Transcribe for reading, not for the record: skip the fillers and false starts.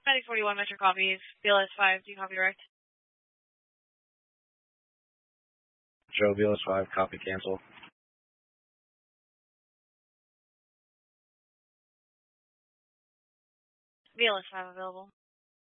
Medic 41 Metro copies. BLS 5, do you copy direct? Joe, BLS 5, copy, cancel. BLS 5 available.